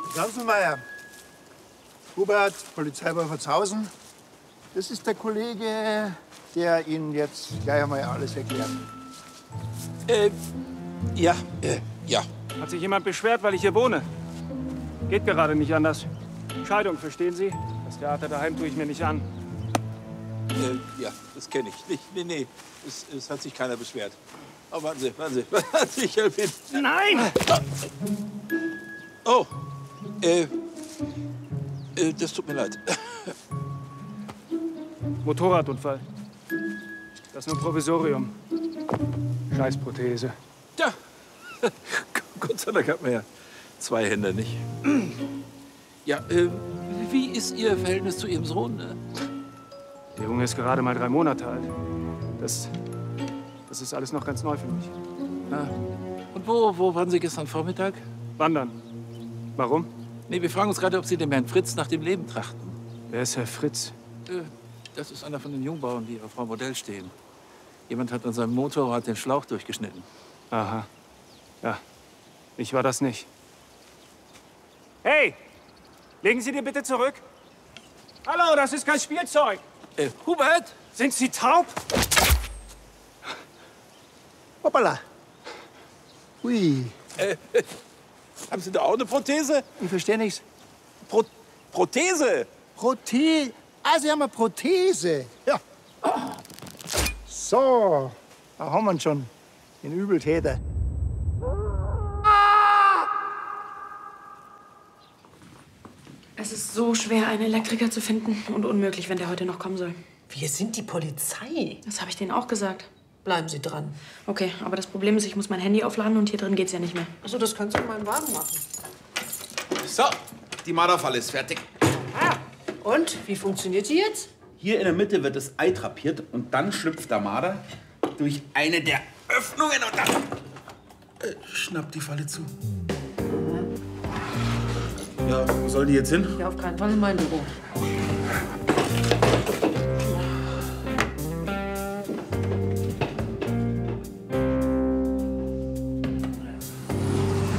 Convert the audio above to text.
Ganzenmeier, Hubert, Polizeiwache Verzhausen. Das ist der Kollege, der Ihnen jetzt gleich einmal alles erklärt. Ja. Hat sich jemand beschwert, weil ich hier wohne? Geht gerade nicht anders. Scheidung, verstehen Sie? Das Theater daheim tue ich mir nicht an. Ja, das kenne ich nicht. Nee. Es hat sich keiner beschwert. Oh, warten Sie. Ich helfe Ihnen. Nein! Oh, das tut mir leid. Motorradunfall. Das ist nur ein Provisorium. Scheißprothese. Ja, Gott sei Dank hat man ja 2 Hände, nicht? Ja, wie ist Ihr Verhältnis zu Ihrem Sohn? Ne? Der Junge ist gerade mal 3 Monate alt. Das ist alles noch ganz neu für mich. Ah. Und wo waren Sie gestern Vormittag? Wandern. Warum? Nee, wir fragen uns gerade, ob Sie dem Herrn Fritz nach dem Leben trachten. Wer ist Herr Fritz? Das ist einer von den Jungbauern, die auf Frau Modell stehen. Jemand hat an seinem Motorrad den Schlauch durchgeschnitten. Aha. Ja, ich war das nicht. Hey! Legen Sie die bitte zurück. Hallo, das ist kein Spielzeug. Hubert? Sind Sie taub? Hoppala. Ui, Haben Sie da auch eine Prothese? ich verstehe nichts. Prothese? Prothese. Ah, Sie haben eine Prothese. Ja. So, da haben wir ihn schon. Den Übeltäter. Es ist so schwer, einen Elektriker zu finden und unmöglich, wenn der heute noch kommen soll. Wir sind die Polizei. Das habe ich denen auch gesagt. Bleiben Sie dran. Okay, aber das Problem ist, ich muss mein Handy aufladen und hier drin geht's ja nicht mehr. Also das kannst du in meinem Wagen machen. So, die Marderfalle ist fertig. Und, wie funktioniert die jetzt? Hier in der Mitte wird das Ei drapiert und dann schlüpft der Marder durch eine der Öffnungen und dann schnappt die Falle zu. Ja, wo soll die jetzt hin? Ja, auf keinen Fall in mein Büro.